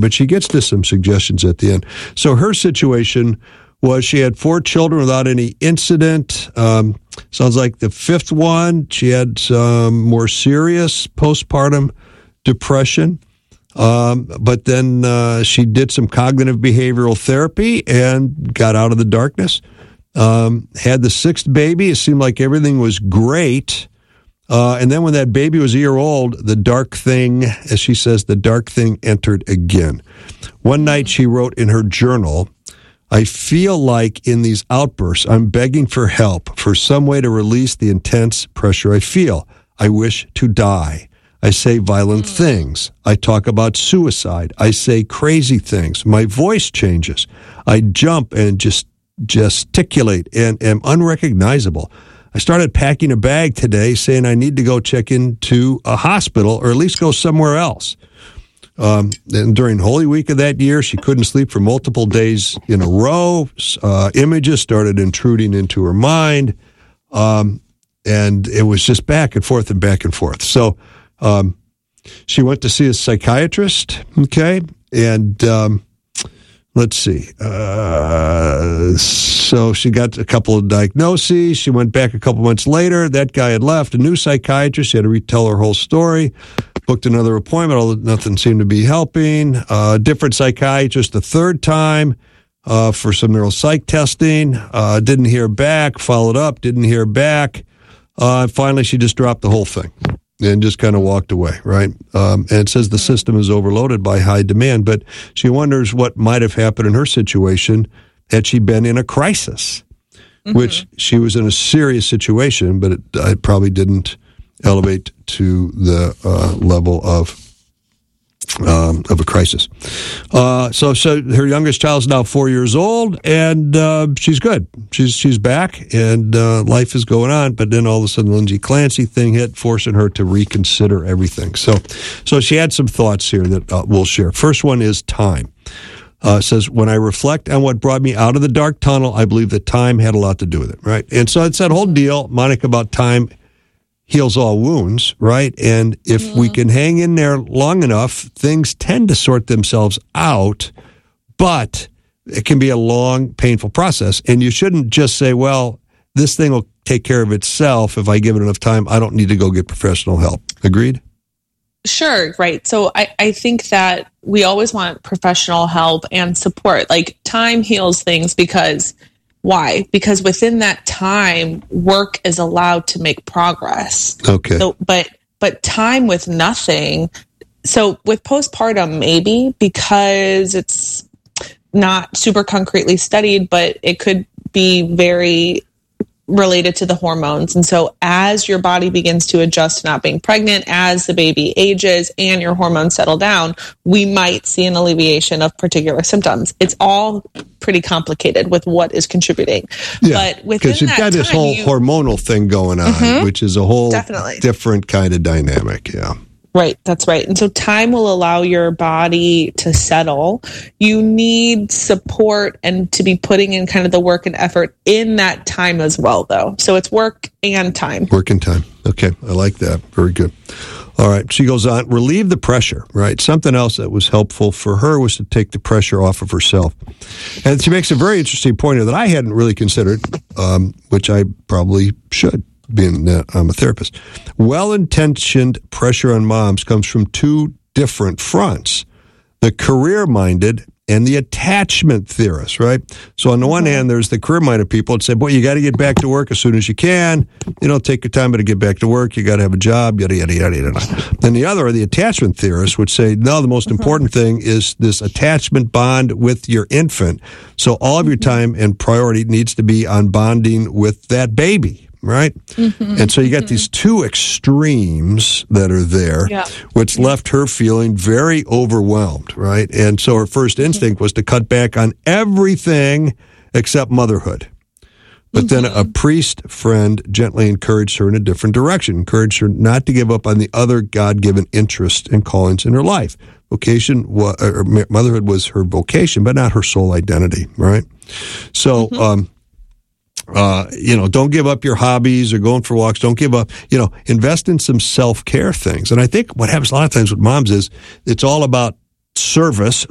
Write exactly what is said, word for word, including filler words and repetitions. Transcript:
but she gets to some suggestions at the end. So her situation was she had four children without any incident. Um, sounds like the fifth one, she had some more serious postpartum depression. Um, but then uh, she did some cognitive behavioral therapy and got out of the darkness. Um, had the sixth baby. It seemed like everything was great. Uh, and then when that baby was a year old, the dark thing, as she says, the dark thing entered again. One night she wrote in her journal, I feel like in these outbursts, I'm begging for help, for some way to release the intense pressure I feel. I wish to die. I say violent mm. things. I talk about suicide. I say crazy things. My voice changes. I jump and just gesticulate and am unrecognizable. I started packing a bag today saying I need to go check into a hospital or at least go somewhere else. Um, and during Holy Week of that year, she couldn't sleep for multiple days in a row. Uh, images started intruding into her mind. Um, and it was just back and forth and back and forth. So um, she went to see a psychiatrist, okay? And um, let's see. Uh, so she got a couple of diagnoses. She went back a couple months later. That guy had left. A new psychiatrist. She had to retell her whole story. Booked another appointment, although nothing seemed to be helping. Uh, different psychiatrist the third time uh, for some neuropsych testing. Uh, didn't hear back. Followed up. Didn't hear back. Uh, finally, she just dropped the whole thing and just kind of walked away, right? Um, and it says the system is overloaded by high demand, but she wonders what might have happened in her situation had she been in a crisis, mm-hmm. which she was in a serious situation, but it, it probably didn't elevate to the uh, level of um, of a crisis. Uh, so, so her youngest child is now four years old, and uh, she's good. She's she's back, and uh, life is going on. But then all of a sudden, Lindsay Clancy thing hit, forcing her to reconsider everything. So, so she had some thoughts here that uh, we'll share. First one is time. Uh, says, when I reflect on what brought me out of the dark tunnel, I believe that time had a lot to do with it, right? And so it's that whole deal, Monica, about time heals all wounds, right? And if yeah. we can hang in there long enough, things tend to sort themselves out, but it can be a long, painful process. And you shouldn't just say, well, this thing will take care of itself if I give it enough time. I don't need to go get professional help. Agreed? Sure, right. So I, I think that we always want professional help and support. Like, time heals things because why? Because within that time, work is allowed to make progress. Okay. So, but but time with nothing. So with postpartum, maybe because it's not super concretely studied, but it could be very related to the hormones. And so as your body begins to adjust to not being pregnant, as the baby ages and your hormones settle down, we might see an alleviation of particular symptoms. It's all pretty complicated with what is contributing. Yeah, but within because you've that got this time, whole you, hormonal thing going on, mm-hmm, which is a whole definitely different kind of dynamic. Yeah. Right, that's right. And so time will allow your body to settle. You need support and to be putting in kind of the work and effort in that time as well, though. So it's work and time. Work and time. Okay, I like that. Very good. All right, she goes on, relieve the pressure, right? Something else that was helpful for her was to take the pressure off of herself. And she makes a very interesting point here that I hadn't really considered, um, which I probably should, being uh, I'm a therapist. Well-intentioned pressure on moms comes from two different fronts, the career-minded and the attachment theorists, right? So on the one hand, there's the career-minded people that say, boy, you got to get back to work as soon as you can. You know, take your time to get back to work. You got to have a job, yada, yada, yada, yada. Then the other are the attachment theorists, which say, no, the most important thing is this attachment bond with your infant. So all of your time and priority needs to be on bonding with that baby, right? Mm-hmm, and so you got mm-hmm. these two extremes that are there, yeah. which left her feeling very overwhelmed, right? And so her first instinct was to cut back on everything except motherhood. But mm-hmm. then a priest friend gently encouraged her in a different direction, encouraged her not to give up on the other God-given interests and callings in her life. Vocation, or motherhood was her vocation, but not her sole identity, right? So, mm-hmm. um, Uh, you know, don't give up your hobbies or going for walks. Don't give up, you know, invest in some self-care things. And I think what happens a lot of times with moms is it's all about service,